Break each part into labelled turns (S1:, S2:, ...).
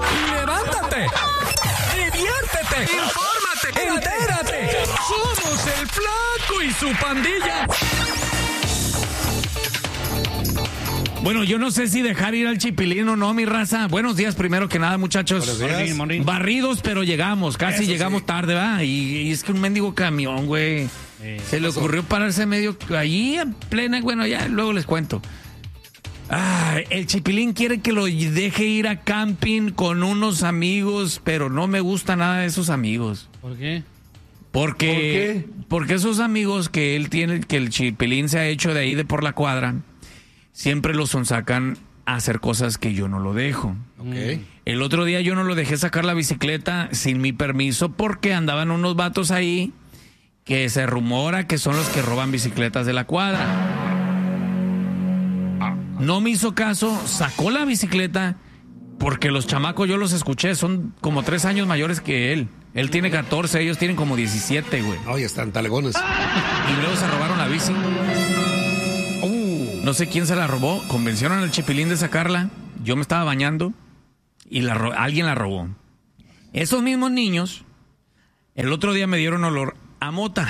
S1: Levántate, diviértete, infórmate, entérate. Somos el Flaco y su pandilla. Bueno, yo no sé si dejar ir al Chipilín o no, mi raza. Buenos días, primero que nada, muchachos.
S2: Buenos días.
S1: Barridos, pero llegamos, casi
S2: Eso
S1: llegamos
S2: sí.
S1: tarde, ¿va? Y es que un mendigo camión, güey. Se le ocurrió pararse medio allí en plena, bueno, ya luego les cuento. El Chipilín quiere que lo deje ir a camping con unos amigos, pero no me gusta nada de esos amigos.
S2: ¿Por qué?
S1: Porque esos amigos que él tiene, que el Chipilín se ha hecho de ahí de por la cuadra, siempre los sacan a hacer cosas que yo no lo dejo.
S2: Okay.
S1: El otro día yo no lo dejé sacar la bicicleta sin mi permiso porque andaban unos vatos ahí que se rumora que son los que roban bicicletas de la cuadra. No me hizo caso, sacó la bicicleta porque los chamacos yo los escuché, son como 3 años mayores que él. Él tiene 14, ellos tienen como 17, güey.
S3: Oye, están talegones.
S1: Y luego se robaron la bici. No sé quién se la robó, convencieron al Chipilín de sacarla. Yo me estaba bañando y alguien la robó. Esos mismos niños, el otro día me dieron olor a mota.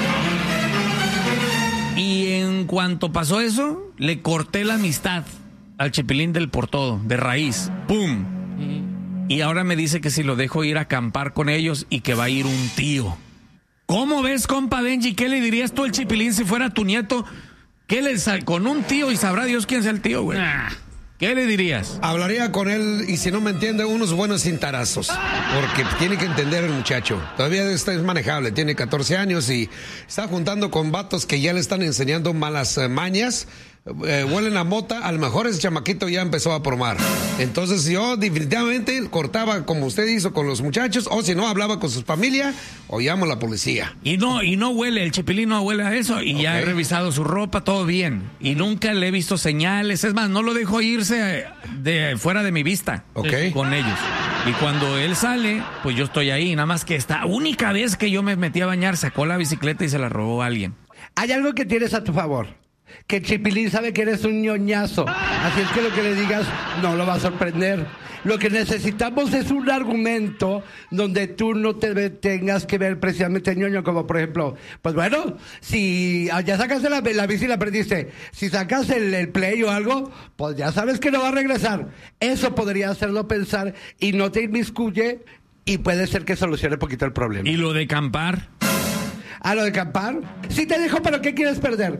S1: Y en cuanto pasó eso, le corté la amistad al Chipilín del por todo, de raíz. ¡Pum! Y ahora me dice que si lo dejo ir a acampar con ellos y que va a ir un tío. ¿Cómo ves, compa Benji? ¿Qué le dirías tú al Chipilín si fuera tu nieto? ¿Qué le con un tío y sabrá Dios quién sea el tío, güey? ¿Qué le dirías?
S3: Hablaría con él y si no me entiende, unos buenos cintarazos. Porque tiene que entender el muchacho. Todavía es manejable, tiene 14 años y está juntando con vatos que ya le están enseñando malas mañas. Huelen a mota, a lo mejor ese chamaquito ya empezó a promar. Entonces yo definitivamente cortaba como usted hizo con los muchachos, o si no, hablaba con su familia o llamo a la policía.
S1: Y no huele, el Chipilín no huele a eso. Y ya he revisado su ropa, todo bien. Y nunca le he visto señales. Es más, no lo dejo irse de fuera de mi vista con ellos. Y cuando él sale, pues yo estoy ahí. Nada más que esta única vez que yo me metí a bañar, sacó la bicicleta y se la robó a alguien.
S4: Hay algo que tienes a tu favor. Que Chipilín sabe que eres un ñoñazo. Así es que lo que le digas no lo va a sorprender. Lo que necesitamos es un argumento donde tú no te tengas que ver precisamente ñoño, como por ejemplo, pues bueno, si ya sacaste la bici y la perdiste, si sacas el play o algo, pues ya sabes que no va a regresar. Eso podría hacerlo pensar y no te inmiscuye y puede ser que solucione un poquito el problema.
S1: ¿Y lo de acampar?
S4: ¿Lo de acampar? Sí te dijo, pero ¿qué quieres perder?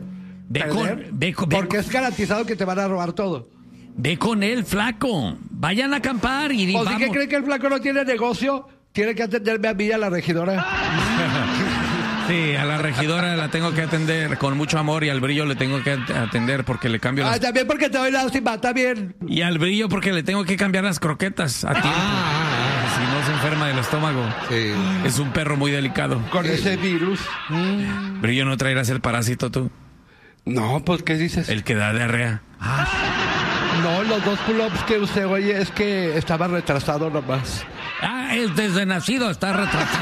S4: Porque es garantizado que te van a robar todo.
S1: Ve con él, flaco. Vayan a acampar y
S4: ¿O
S1: vamos.
S4: si que cree que el flaco no tiene negocio? Tiene que atenderme a mí, a la regidora.
S1: Sí, a la regidora la tengo que atender con mucho amor y al Brillo le tengo que atender porque le cambio las...
S4: También porque te doy lástima, también.
S1: Y al Brillo porque le tengo que cambiar las croquetas a tiempo. Si no se enferma del estómago.
S3: Sí.
S1: Es un perro muy delicado.
S4: Con ese virus.
S1: Brillo, ¿no traerás el parásito tú?
S4: No, pues, ¿qué dices?
S1: El que da diarrea.
S4: No, los 2 pull-ups que usted oye es que estaba retrasado nomás.
S1: Es desde nacido, está retrasado.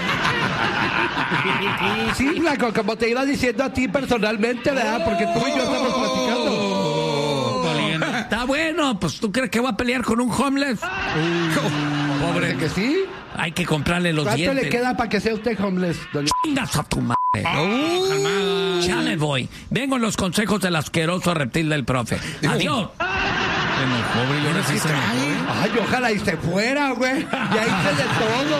S4: Sí, flaco, como te iba diciendo a ti personalmente, ¿verdad? Porque tú y yo estamos platicando.
S1: Está bueno, pues ¿tú crees que va a pelear con un homeless? Pobre.
S4: ¿Que sí?
S1: Hay que comprarle los dientes.
S4: ¿Cuánto le queda para que sea usted homeless, doña?
S1: ¡Chingas a tu madre! Ya me voy. Vengo en los consejos del asqueroso reptil del profe. ¡Adiós! Pobre, yo ahora sí se me fue.
S4: Ay, ojalá y se fuera, güey. Ya hice de todo.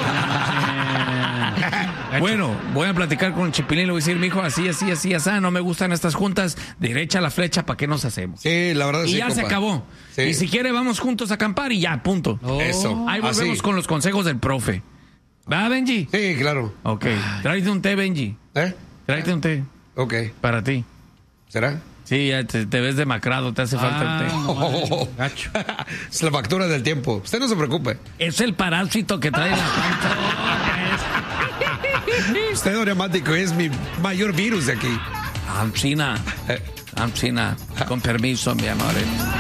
S1: Bueno, voy a platicar con el Chipilín. Le voy a decir, mijo, así, no me gustan estas juntas. Derecha la flecha, ¿para qué nos hacemos?
S3: Sí, la verdad
S1: y
S3: sí,
S1: ya
S3: compa.
S1: se acabó.
S3: Sí.
S1: Y si quiere, vamos juntos a acampar y ya, punto.
S3: Eso.
S1: Ahí volvemos con los consejos del profe. ¿Va, Benji?
S3: Sí, claro.
S1: Ok. Tráete un té, Benji. Tráete un té.
S3: Ok.
S1: Para ti.
S3: ¿Será?
S1: Sí, ya te ves demacrado, te hace falta el té.
S2: Gacho.
S3: Es la factura del tiempo. Usted no se preocupe.
S1: Es el parásito que trae la panza.
S3: Usted, Oremático, es mi mayor virus de aquí.
S1: Ancina. Con permiso, mi amor.